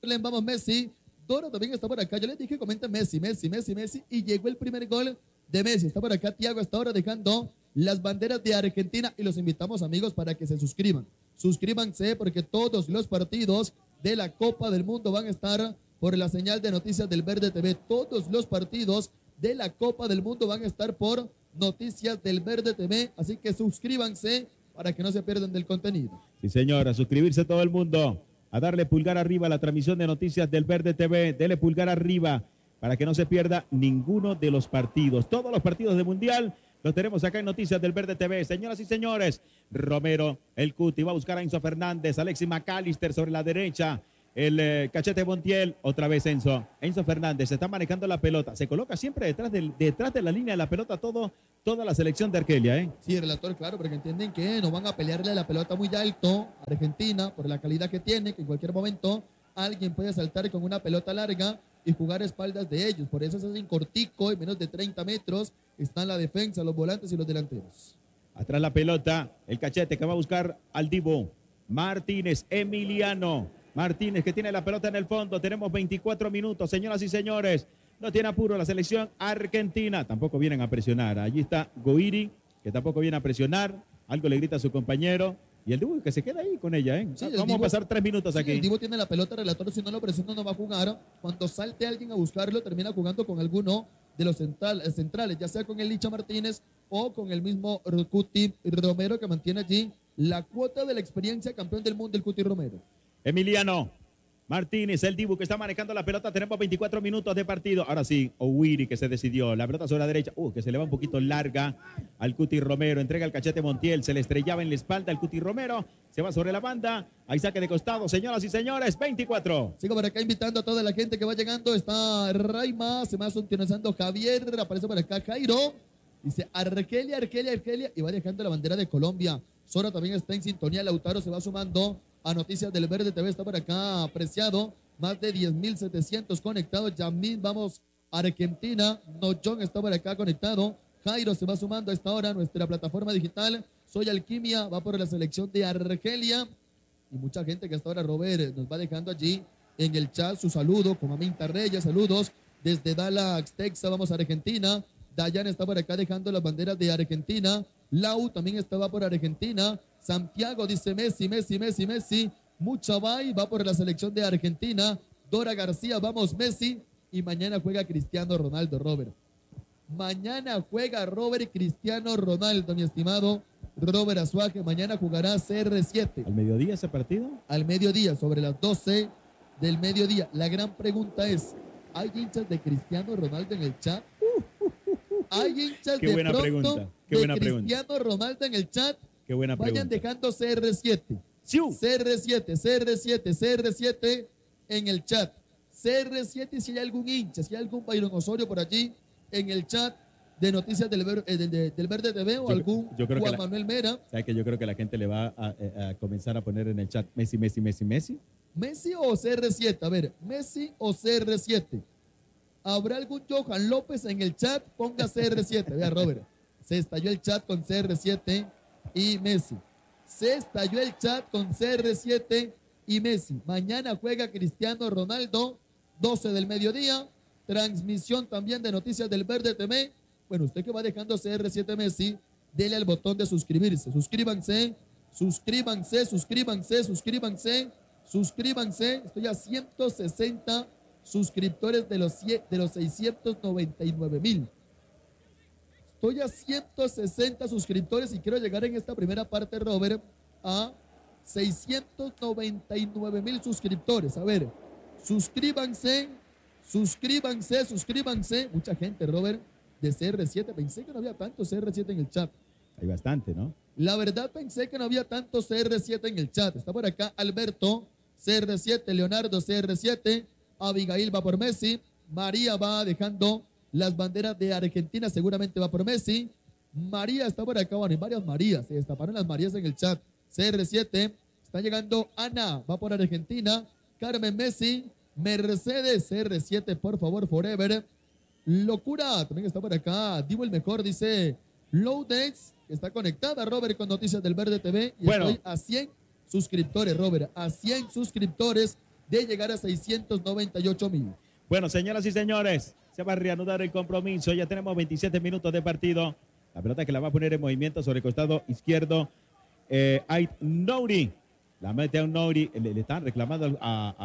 Vamos Messi. Doro también está por acá. Yo les dije, comenten Messi, Messi, Messi, Messi. Y llegó el primer gol de Messi. Está por acá Thiago hasta ahora dejando las banderas de Argentina. Y los invitamos, amigos, para que se suscriban. Suscríbanse porque todos los partidos de la Copa del Mundo van a estar por la señal de Noticias del Verde TV. Todos los partidos de la Copa del Mundo van a estar por Noticias del Verde TV. Así que suscríbanse para que no se pierdan del contenido. Sí, señor, a suscribirse todo el mundo, a darle pulgar arriba a la transmisión de Noticias del Verde TV, dele pulgar arriba para que no se pierda ninguno de los partidos. Todos los partidos de Mundial los tenemos acá en Noticias del Verde TV. Señoras y señores, Romero, el Cuti, va a buscar a Enzo Fernández, Alexis McAllister sobre la derecha, el Cachete Montiel, otra vez Enzo Fernández, se está manejando la pelota, se coloca siempre detrás de la línea de la pelota toda la selección de Argelia, ¿eh? Sí, relator, claro, porque entienden que no van a pelearle la pelota muy alto a Argentina por la calidad que tiene, que en cualquier momento alguien puede saltar con una pelota larga y jugar a espaldas de ellos. Por eso se hacen cortico, en menos de 30 metros están la defensa, los volantes y los delanteros. Atrás la pelota, el Cachete que va a buscar al Divo Martínez, Emiliano Martínez que tiene la pelota en el fondo. Tenemos 24 minutos, señoras y señores. No tiene apuro la selección argentina. Tampoco vienen a presionar. Allí está Goiri, que tampoco viene a presionar. Algo le grita a su compañero. Y el Divo que se queda ahí con ella, ¿eh? Sí, Vamos Divo, a pasar 3 minutos aquí. El Divo tiene la pelota, relator. Si no lo presiona, no va a jugar. Cuando salte alguien a buscarlo, termina jugando con alguno de los centrales, ya sea con el Licha Martínez o con el mismo Cuti Romero, que mantiene allí la cuota de la experiencia campeón del mundo, el Cuti Romero. Emiliano Martínez, el Dibu que está manejando la pelota. Tenemos 24 minutos de partido. Ahora sí, Owiri que se decidió. La pelota sobre la derecha. Que se le va un poquito larga al Cuti Romero. Entrega el Cachete Montiel. Se le estrellaba en la espalda el Cuti Romero. Se va sobre la banda. Hay saque de costado. Señoras y señores, 24. Sigo por acá invitando a toda la gente que va llegando. Está Raima. Se va sintonizando Javier. Aparece por acá Jairo. Dice Argelia. Y va dejando la bandera de Colombia. Sora también está en sintonía. Lautaro se va sumando a Noticias del Verde TV, está por acá apreciado, más de 10.700 conectados. Yamil, vamos Argentina. Nochón está por acá conectado. Jairo se va sumando a esta hora a nuestra plataforma digital. Soy Alquimia, va por la selección de Argelia. Y mucha gente que hasta ahora, Robert, nos va dejando allí en el chat su saludo. Como Aminta Reyes, saludos desde Dallas, Texas. Vamos a Argentina. Dayan está por acá dejando las banderas de Argentina. Lau también estaba por Argentina. Santiago dice Messi. Muchabay va por la selección de Argentina. Dora García, vamos Messi. Y mañana juega Cristiano Ronaldo, Robert. Mañana juega Robert Cristiano Ronaldo, mi estimado Robert Azuaje. Mañana jugará CR7. ¿Al mediodía ese partido? Al mediodía, sobre las 12 del mediodía. La gran pregunta es, ¿hay hinchas de Cristiano Ronaldo en el chat? Hay hinchas Qué buena pregunta. Qué buena pregunta. Cristiano Ronaldo en el chat. Qué buena pregunta. Vayan dejando CR7. CR7 en el chat. CR7, si hay algún hincha, si hay algún Byron Osorio por allí en el chat de Noticias del Verde TV o algún Juan Manuel Mera. ¿Sabe que yo creo que la gente le va a comenzar a poner en el chat Messi? ¿Messi o CR7? A ver, Messi o CR7. ¿Habrá algún Johan López en el chat? Ponga CR7. Vea, Robert. Se estalló el chat con CR7 y Messi. Se estalló el chat con CR7 y Messi. Mañana juega Cristiano Ronaldo, 12 del mediodía. Transmisión también de Noticias del Verde TV. Bueno, usted que va dejando CR7 Messi, dele al botón de suscribirse. Suscríbanse. Estoy a 160 suscriptores de los 699,000. Estoy a 160 suscriptores y quiero llegar en esta primera parte, Robert, a 699,000 suscriptores. A ver, suscríbanse. Mucha gente, Robert, de CR7. Pensé que no había tanto CR7 en el chat. Hay bastante, ¿no? La verdad pensé que no había tanto CR7 en el chat. Está por acá Alberto, CR7, Leonardo, CR7. Abigail va por Messi. María va dejando las banderas de Argentina. Seguramente va por Messi. María está por acá. Bueno, hay varias Marías. Se destaparon las Marías en el chat. CR7. Está llegando Ana. Va por Argentina. Carmen Messi. Mercedes. CR7, por favor, forever. Locura. También está por acá. Divo el mejor, dice Lowdex, que está conectada, Robert, con Noticias del Verde TV. Y bueno, estoy a 100 suscriptores, Robert. A 100 suscriptores de llegar a 698.000. Bueno, señoras y señores, se va a reanudar el compromiso. Ya tenemos 27 minutos de partido. La pelota que la va a poner en movimiento sobre el costado izquierdo. Ait Nouri. La mete a un Nouri. Le están reclamando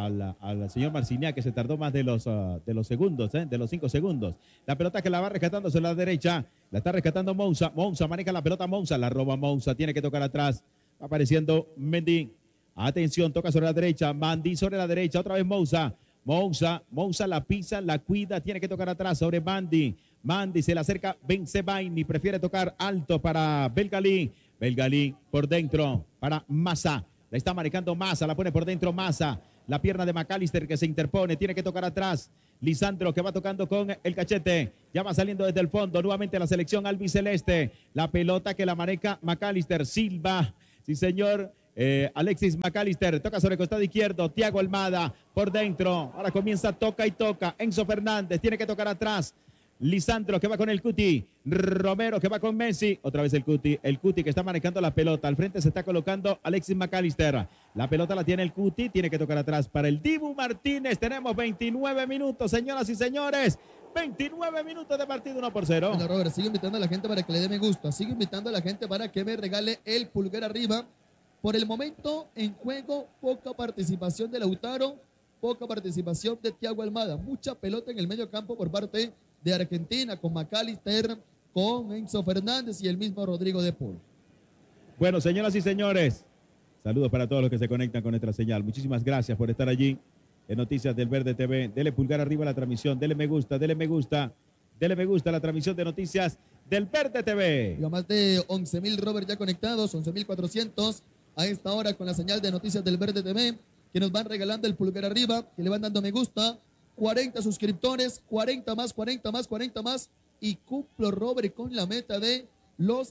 al señor Marciniak que se tardó más de los segundos, de los 5 segundos. La pelota que la va rescatando sobre la derecha. La está rescatando Moussa. Moussa maneja la pelota. Moussa la roba Moussa. Tiene que tocar atrás. Va apareciendo Mendy. Atención, toca sobre la derecha. Mendy sobre la derecha. Otra vez Moussa. Moussa la pisa, la cuida, tiene que tocar atrás sobre Mendy. Mendy se le acerca Bensebaini, prefiere tocar alto para Belgalí. Belgalí por dentro para Massa. La está manejando Massa, la pone por dentro Massa. La pierna de McAllister que se interpone, tiene que tocar atrás. Lisandro que va tocando con el cachete. Ya va saliendo desde el fondo, nuevamente la selección albiceleste. La pelota que la maneja McAllister. Silva, sí señor. Alexis McAllister toca sobre el costado izquierdo. Thiago Almada por dentro. Ahora comienza, toca y toca. Enzo Fernández tiene que tocar atrás. Lisandro que va con el Cuti. Romero que va con Messi. Otra vez el Cuti. El Cuti que está manejando la pelota. Al frente se está colocando Alexis McAllister. La pelota la tiene el Cuti. Tiene que tocar atrás para el Dibu Martínez. Tenemos 29 minutos, señoras y señores. 29 minutos de partido, 1-0. Bueno, Robert, sigo invitando a la gente para que le dé me gusta. Sigo invitando a la gente para que me regale el pulgar arriba. Por el momento, en juego, poca participación de Lautaro, poca participación de Thiago Almada. Mucha pelota en el medio campo por parte de Argentina, con McAllister, con Enzo Fernández y el mismo Rodrigo de Paul. Bueno, señoras y señores, saludos para todos los que se conectan con nuestra señal. Muchísimas gracias por estar allí en Noticias del Verde TV. Dele pulgar arriba a la transmisión, dele me gusta, dele me gusta, dele me gusta a la transmisión de Noticias del Verde TV. Y a más de 11.000, Robert, ya conectados, 11.400. A esta hora con la señal de Noticias del Verde TV, que nos van regalando el pulgar arriba, que le van dando me gusta, 40 suscriptores, 40 más, 40 más, 40 más, y cumplo, Robert, con la meta de los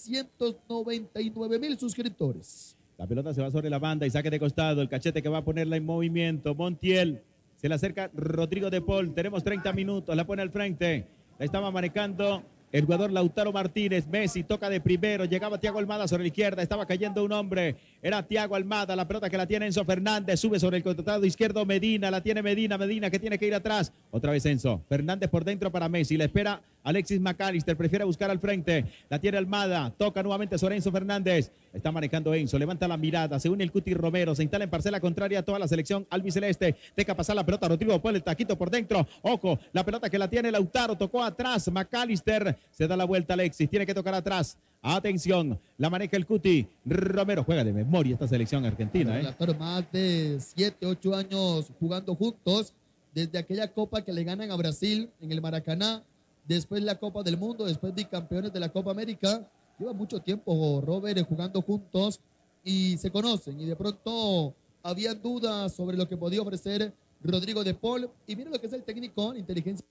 699.000 suscriptores. La pelota se va sobre la banda y saque de costado, el cachete que va a ponerla en movimiento, Montiel, se le acerca Rodrigo de Paul, tenemos 30 minutos, la pone al frente, la estaba manejando el jugador Lautaro Martínez. Messi toca de primero, llegaba Thiago Almada sobre la izquierda, estaba cayendo un hombre, era Thiago Almada, la pelota que la tiene Enzo Fernández, sube sobre el costado izquierdo Medina, la tiene Medina que tiene que ir atrás, otra vez Enzo Fernández por dentro para Messi, la espera Alexis McAllister, prefiere buscar al frente, la tiene Almada, toca nuevamente sobre Enzo Fernández, está manejando Enzo, levanta la mirada, se une el Cuti Romero, se instala en parcela contraria a toda la selección albiceleste, deja pasar la pelota, Rodrigo pone el taquito por dentro, ojo, la pelota que la tiene Lautaro, tocó atrás, McAllister, se da la vuelta Alexis, tiene que tocar atrás, atención, la maneja el Cuti Romero, juega de memoria esta selección argentina. Más de 7, 8 años jugando juntos, desde aquella copa que le ganan a Brasil en el Maracaná, después la Copa del Mundo, después bicampeones de la Copa América. Lleva mucho tiempo, Robert, jugando juntos y se conocen. Y de pronto habían dudas sobre lo que podía ofrecer Rodrigo de Paul. Y miren lo que es el técnico, inteligencia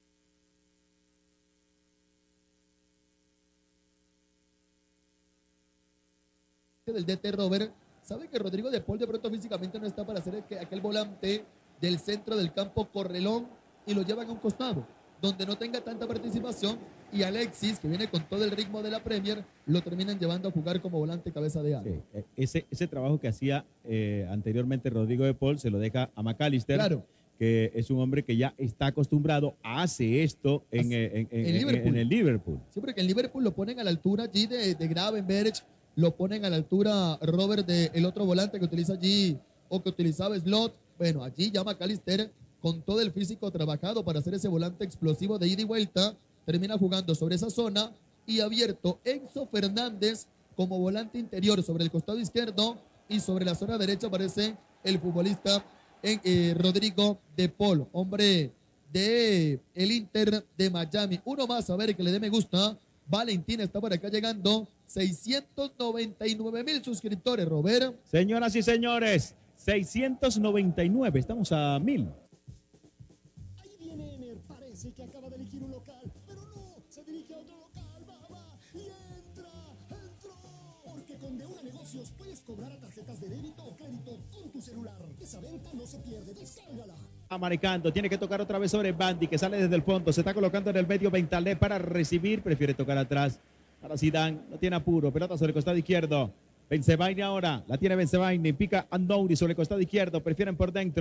del DT Robert. Sabe que Rodrigo de Paul de pronto físicamente no está para hacer aquel volante del centro del campo correlón y lo llevan a un costado, donde no tenga tanta participación, y Alexis, que viene con todo el ritmo de la Premier, lo terminan llevando a jugar como volante cabeza de área. Sí, ese trabajo que hacía anteriormente Rodrigo de Paul se lo deja a McAllister, claro, que es un hombre que ya está acostumbrado, hace esto en el Liverpool. Sí, porque en Liverpool lo ponen a la altura allí de Gravenberch, lo ponen a la altura, Robert, del otro volante que utiliza allí, o que utilizaba Slot. Bueno, allí ya McAllister, con todo el físico trabajado para hacer ese volante explosivo de ida y vuelta, termina jugando sobre esa zona y abierto Enzo Fernández como volante interior sobre el costado izquierdo, y sobre la zona derecha aparece el futbolista Rodrigo de Paul, hombre de el Inter de Miami. Uno más, a ver, que le dé me gusta. Valentín está por acá llegando. 699.000 suscriptores, Robert. Señoras y señores, 699, estamos a 1000. Ahí viene Ener, parece que acaba de elegir un local, pero no, se dirige a otro local, va, y entró. Porque con De Una Negocios puedes cobrar a tarjetas de débito o crédito con tu celular. Esa venta no se pierde, descárgala. Maricando, tiene que tocar otra vez sobre Bandi, que sale desde el fondo, se está colocando en el medio Bentalé para recibir, prefiere tocar atrás. Para Zidane, no tiene apuro, pelota sobre el costado izquierdo. Bensebaini ahora, la tiene Bensebaini, pica a Nouri sobre el costado izquierdo, prefieren por dentro.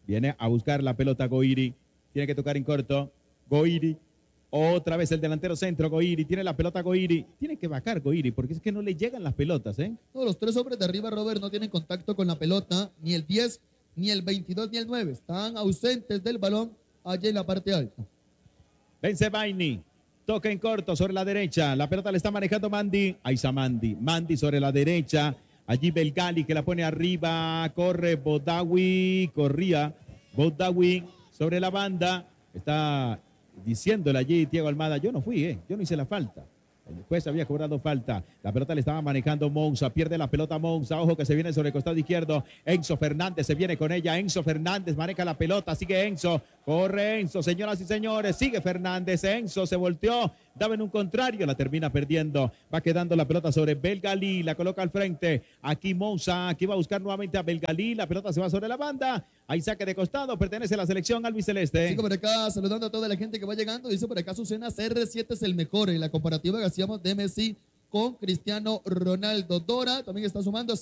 Viene a buscar la pelota Goiri. Tiene que tocar en corto. Goiri. Otra vez el delantero centro, Goiri. Tiene la pelota Goiri. Tiene que vacar Goiri porque es que no le llegan las pelotas, ¿eh? No, los tres hombres de arriba, Robert, no tienen contacto con la pelota. Ni el 10, ni el 22, ni el 9. Están ausentes del balón allá en la parte alta. Vence Baini. Toca en corto sobre la derecha. La pelota le está manejando Mandi. Ahí está Mandi. Mandi sobre la derecha. Allí Belgali que la pone arriba. Corre Bodawi. Corría Bodawi sobre la banda. Está diciéndole allí Diego Almada. Yo no fui, yo no hice la falta. El juez había cobrado falta. La pelota le estaba manejando Monza. Pierde la pelota Monza. Ojo que se viene sobre el costado izquierdo. Enzo Fernández se viene con ella. Enzo Fernández maneja la pelota. Sigue Enzo. Corre Enzo, señoras y señores. Sigue Fernández. Enzo se volteó. Daba en un contrario. La termina perdiendo. Va quedando la pelota sobre Belgali. La coloca al frente. Aquí Monza. Aquí va a buscar nuevamente a Belgali. La pelota se va sobre la banda. Ahí saque de costado. Pertenece a la selección albiceleste. Sigo por acá saludando a toda la gente que va llegando. Dice por acá Susana, CR7 es el mejor. En la comparativa que hacíamos de Messi con Cristiano Ronaldo. Dora también está sumando.